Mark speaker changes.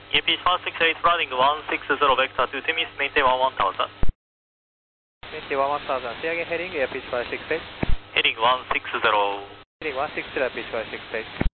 Speaker 1: Earpiece 168, running 160 vector to Timis, maintain 11000.
Speaker 2: Maintain 11000, say again heading, Earpiece 568.
Speaker 1: Heading 160.
Speaker 2: Heading 160, Earpiece 568.